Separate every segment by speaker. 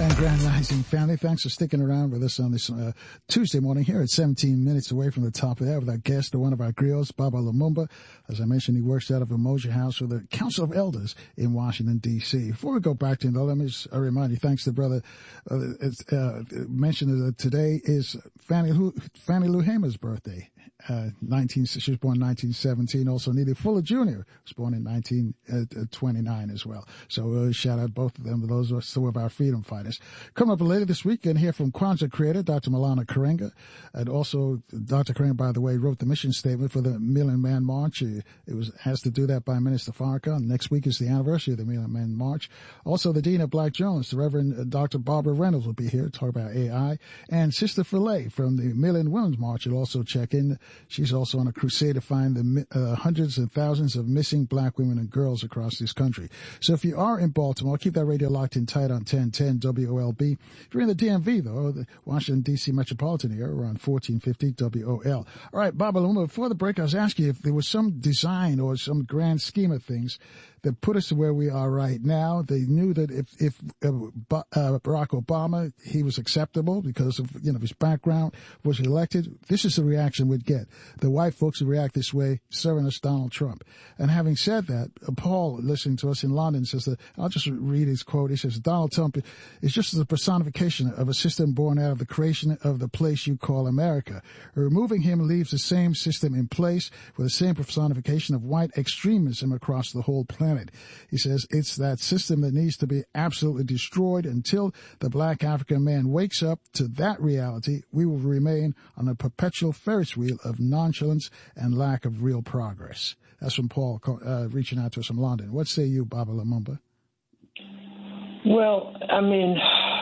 Speaker 1: Grand Rising family, thanks for sticking around with us on this Tuesday morning here at 17 minutes away from the top of the hour with our guest, one of our griots, Baba Lumumba. As I mentioned, he works out of Umoja House with the Council of Elders in Washington, D.C. Before we go back to him, though, let me just remind you, thanks to brother, mentioned that today is Fannie Lou Hamer's birthday. She was born in 1917. Also, Neely Fuller Jr. was born in 1929 as well. So shout out both of them. Those are some of our freedom fighters. Coming up later this week, and hear from Kwanzaa creator Dr. Malana Karenga. And also, Dr. Karenga, by the way, wrote the mission statement for the Million Man March. It was asked to do that by Minister Farrakhan. Next week is the anniversary of the Million Man March. Also, the Dean of Black Jones, the Reverend Dr. Barbara Reynolds, will be here to talk about AI. And Sister Filet from the Million Women's March will also check in. She's also on a crusade to find the hundreds and thousands of missing black women and girls across this country. So if you are in Baltimore, keep that radio locked in tight on 1010 WOLB. If you're in the DMV, though, the Washington, D.C. metropolitan area, we're on 1450 WOL. All right, Baba Lumumba, before the break, I was asking you if there was some design or some grand scheme of things that put us to where we are right now. They knew that if Barack Obama, he was acceptable because of his background, was elected, this is the reaction we'd get. The white folks would react this way, serving us Donald Trump. And having said that, Paul, listening to us in London, says that, I'll just read his quote. He says, Donald Trump is just the personification of a system born out of the creation of the place you call America. Removing him leaves the same system in place with the same personification of white extremism across the whole planet. He says it's that system that needs to be absolutely destroyed. Until the black African man wakes up to that reality, we will remain on a perpetual Ferris wheel of nonchalance and lack of real progress. That's from Paul reaching out to us from London. What say you, Baba Lumumba?
Speaker 2: Well, I mean,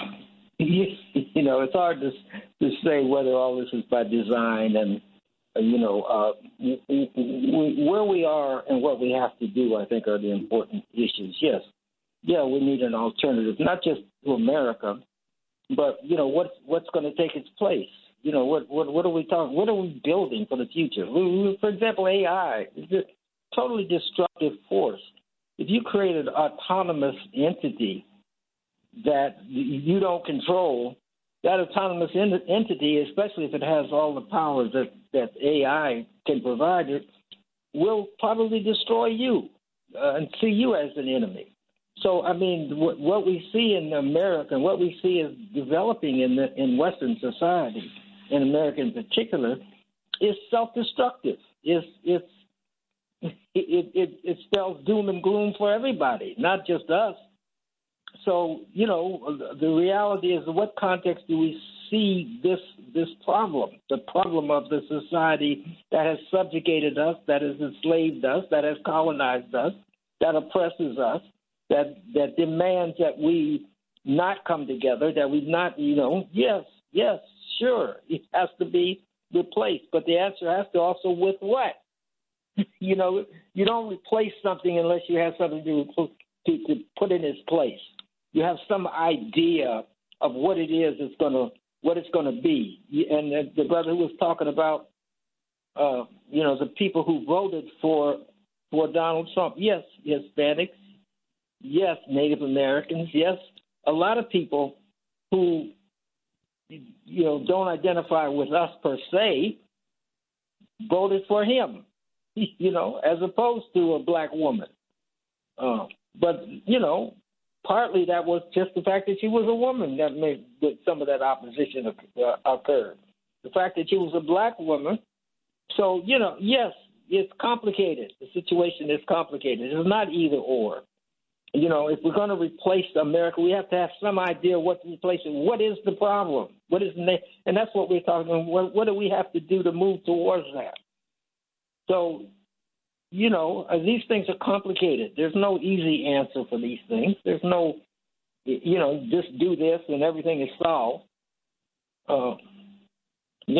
Speaker 2: it's hard to say whether all this is by design and where we are and what we have to do, I think, are the important issues. Yes, we need an alternative, not just to America, but what's going to take its place. What are we talking? What are we building for the future? For example, AI is a totally destructive force. If you create an autonomous entity that you don't control, that autonomous entity, especially if it has all the powers that AI can provide it, will probably destroy you and see you as an enemy. So, I mean, what we see in America and what we see is developing in Western society, in America in particular, is self-destructive. It spells doom and gloom for everybody, not just us. So, the reality is, in what context do we see this problem, the problem of the society that has subjugated us, that has enslaved us, that has colonized us, that oppresses us, that demands that we not come together, that we not, yes, sure, it has to be replaced. But the answer has to also with what? You don't replace something unless you have something to put in its place. You have some idea of what it is what it's going to be. And the brother who was talking about, the people who voted for Donald Trump. Yes, Hispanics. Yes, Native Americans. Yes, a lot of people who, don't identify with us per se, voted for him, as opposed to a black woman. But partly that was just the fact that she was a woman that made some of that opposition occurred. The fact that she was a black woman. So, yes, it's complicated. The situation is complicated. It's not either or. If we're going to replace America, we have to have some idea what to replace it. What is the problem? And that's what we're talking about. What do we have to do to move towards that? So, these things are complicated. There's no easy answer for these things. There's no, just do this and everything is solved. We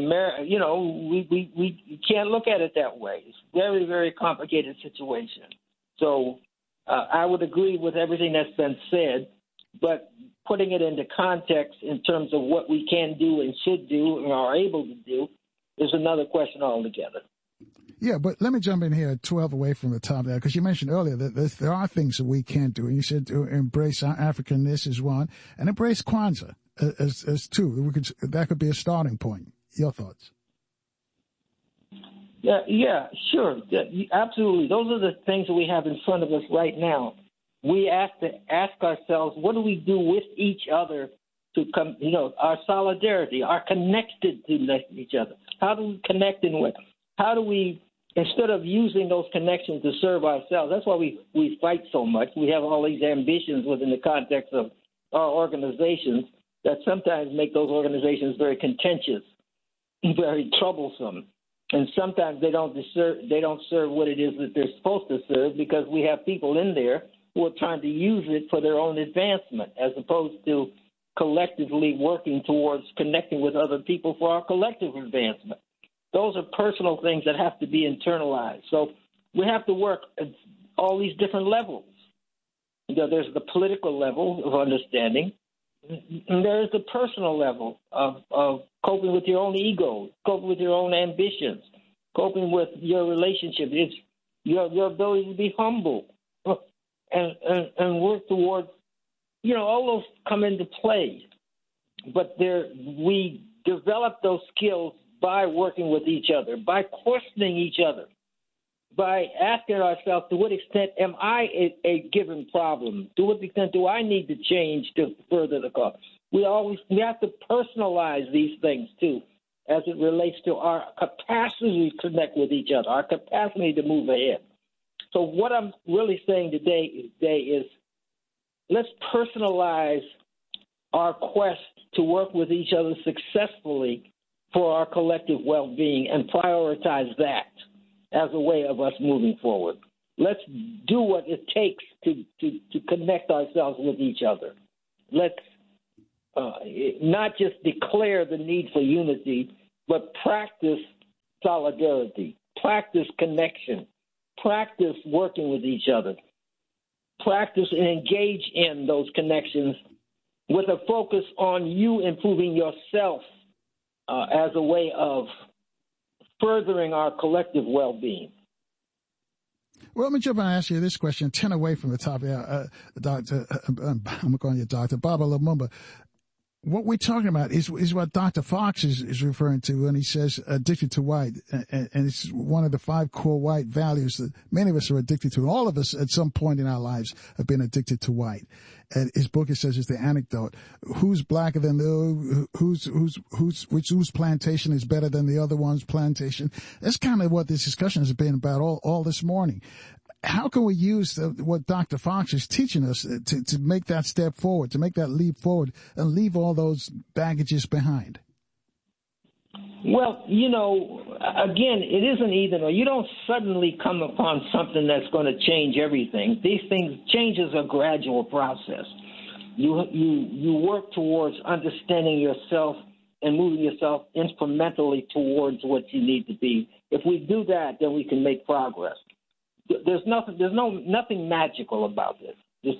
Speaker 2: can't look at it that way. It's a very, very complicated situation. So I would agree with everything that's been said, but putting it into context in terms of what we can do and should do and are able to do is another question altogether.
Speaker 1: Yeah, but let me jump in here at 12 away from the top there, because you mentioned earlier that there are things that we can't do. And you said to embrace our Africanness is one, and embrace Kwanzaa as two. That could be a starting point. Your thoughts?
Speaker 2: Yeah, sure. Yeah, absolutely. Those are the things that we have in front of us right now. We have to ask ourselves, what do we do with each other to come, our solidarity, our connected to each other? How do we connect in what? How do we, instead of using those connections to serve ourselves, that's why we fight so much. We have all these ambitions within the context of our organizations that sometimes make those organizations very contentious, very troublesome. And sometimes they don't serve what it is that they're supposed to serve, because we have people in there who are trying to use it for their own advancement, as opposed to collectively working towards connecting with other people for our collective advancement. Those are personal things that have to be internalized. So we have to work at all these different levels. There's the political level of understanding, and there's the personal level of coping with your own ego, coping with your own ambitions, coping with your relationship. It's your ability to be humble and work towards, all those come into play. But we develop those skills by working with each other, by questioning each other, by asking ourselves, to what extent am I a given problem? To what extent do I need to change to further the cause? We have to personalize these things, too, as it relates to our capacity to connect with each other, our capacity to move ahead. So what I'm really saying today is, let's personalize our quest to work with each other successfully for our collective well-being and prioritize that as a way of us moving forward. Let's do what it takes to connect ourselves with each other. Let's not just declare the need for unity, but practice solidarity, practice connection, practice working with each other, practice and engage in those connections with a focus on you improving yourself as a way of furthering our collective well-being.
Speaker 1: Well, let me jump in and ask you this question, 10 away from the top. Dr. I'm calling you Dr. Baba Lumumba. What we're talking about is what Dr. Fox is referring to when he says addicted to white. And it's one of the 5 core white values that many of us are addicted to. All of us at some point in our lives have been addicted to white. And his book, it says, is the anecdote. Who's blacker than whose plantation is better than the other one's plantation? That's kind of what this discussion has been about all this morning. How can we use what Dr. Fox is teaching us to make that step forward, to make that leap forward and leave all those baggages behind?
Speaker 2: Well, again, it isn't either or. You don't suddenly come upon something that's going to change everything. These things, change is a gradual process. You work towards understanding yourself and moving yourself incrementally towards what you need to be. If we do that, then we can make progress. There's nothing magical about this.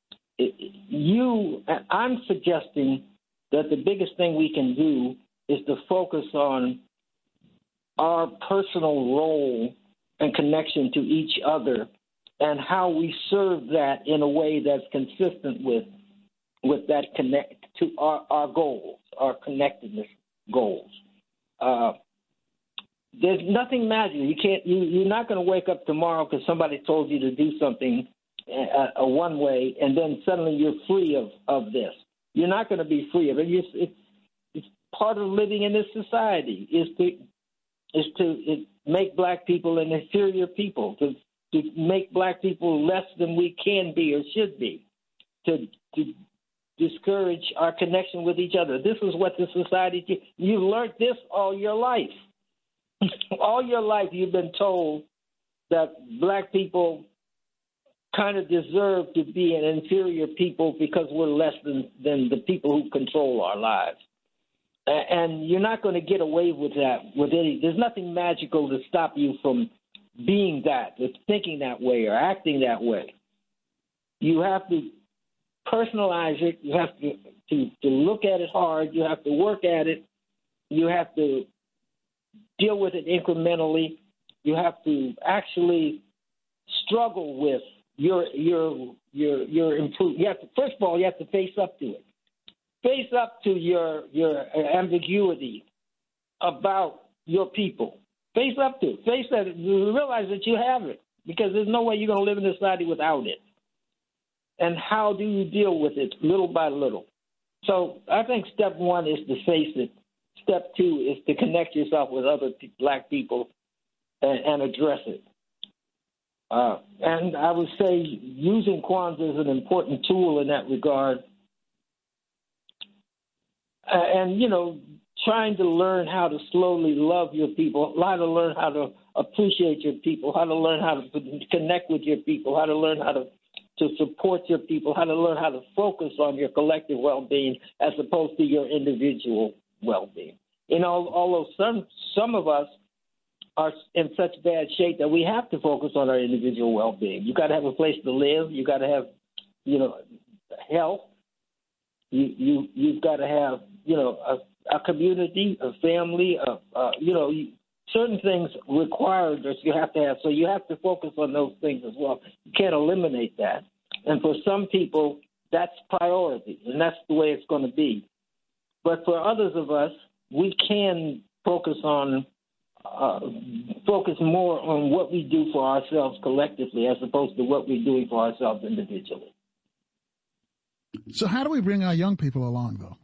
Speaker 2: I'm suggesting that the biggest thing we can do is to focus on our personal role and connection to each other and how we serve that in a way that's consistent with that connect to our goals, our connectedness goals. There's nothing magical. You're not going to wake up tomorrow because somebody told you to do something a one way, and then suddenly you're free of this. You're not going to be free of it. It's part of living in this society is to make black people an inferior people, to make black people less than we can be or should be, to discourage our connection with each other. This is what the society. You've learned this all your life. All your life you've been told that black people kind of deserve to be an inferior people because we're less than the people who control our lives. And you're not going to get away with that. There's nothing magical to stop you from being that, thinking that way, or acting that way. You have to personalize it. You have to look at it hard. You have to work at it. You have to deal with it incrementally. You have to actually struggle with your improvement. You have to, first of all, you have to face up to it. Face up to your ambiguity about your people. Face up to it. Face that. Realize that you have it, because there's no way you're going to live in a society without it. And how do you deal with it little by little? So I think step one is to face it. Step two is to connect yourself with other black people and address it. And I would say using Kwanzaa is an important tool in that regard. And, you know, trying to learn how to slowly love your people, how to learn how to appreciate your people, how to learn how to connect with your people, how to learn how to support your people, how to learn how to focus on your collective well-being as opposed to your individual well-being. You know, although some of us are in such bad shape that we have to focus on our individual well-being. You got to have a place to live. You got to have, you know, health. You've got to have, you know, a community, a family, you know, certain things required that you have to have. So you have to focus on those things as well. You can't eliminate that. And for some people, that's priority, and that's the way it's going to be. But for others of us, we can focus more on what we do for ourselves collectively as opposed to what we're doing for ourselves individually.
Speaker 1: So how do we bring our young people along, though?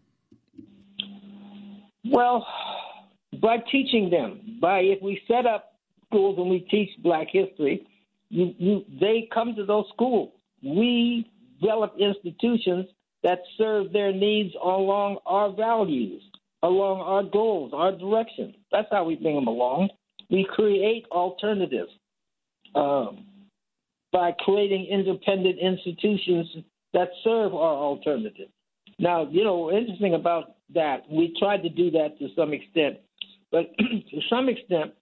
Speaker 2: Well, by teaching them. If we set up schools and we teach Black history, they come to those schools. We develop institutions that serve their needs along our values, along our goals, our direction. That's how we bring them along. We create alternatives by creating independent institutions that serve our alternative. Now, you know, interesting about that, we tried to do that to some extent, but to some extent,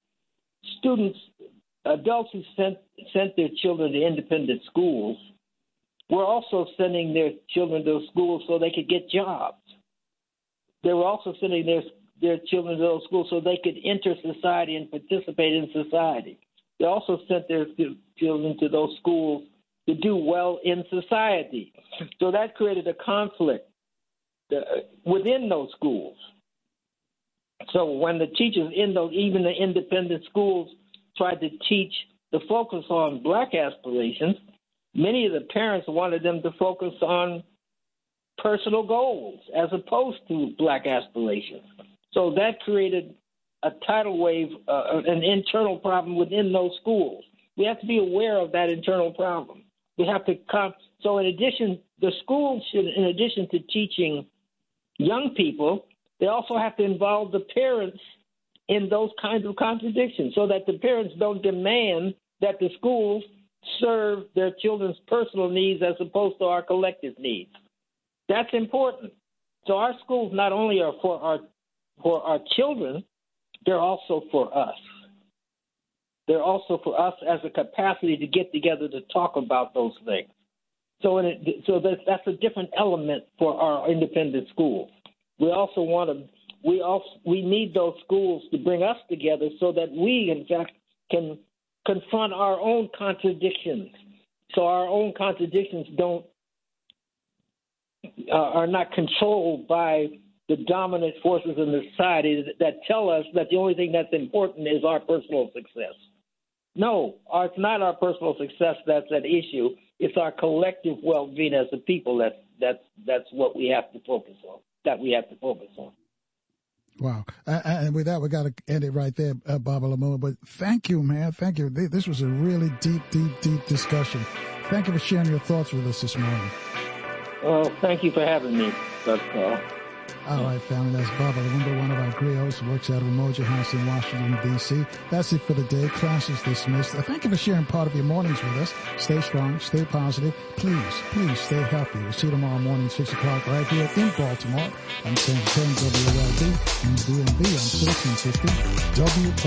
Speaker 2: adults who sent their children to independent schools were also sending their children to schools so they could get jobs. They were also sending their children to those schools so they could enter society and participate in society. They also sent their children to those schools to do well in society. So that created a conflict within those schools. So when the teachers in those, even the independent schools, tried to teach the focus on Black aspirations, many of the parents wanted them to focus on personal goals as opposed to Black aspirations. So that created a tidal wave, an internal problem within those schools. We have to be aware of that internal problem. We have to so in addition, the schools should, in addition to teaching young people, they also have to involve the parents in those kinds of contradictions so that the parents don't demand that the schools serve their children's personal needs as opposed to our collective needs. That's important. So our schools not only are for our children, they're also for us. They're also for us as a capacity to get together to talk about those things. So that's a different element for our independent schools. We need those schools to bring us together so that we, in fact, can confront our own contradictions. So our own contradictions are not controlled by the dominant forces in the society that tell us that the only thing that's important is our personal success. No, it's not our personal success that's at issue. It's our collective well-being as a people that's what we have to focus on.
Speaker 1: Wow. And with that, we got to end it right there, Baba Lamumba. But thank you, man. Thank you. This was a really deep discussion. Thank you for sharing your thoughts with us this morning.
Speaker 2: Well, thank you for having me, Dr. Carl.
Speaker 1: All right, family. That's Baba Lamumba, one of our griots, who works out of Umoja House in Washington, D.C. That's it for the day. Class is dismissed. Thank you for sharing part of your mornings with us. Stay strong. Stay positive. Please stay healthy. We'll see you tomorrow morning, 6 o'clock, right here in Baltimore. I'm saying WLD and DMV on 1350 WO.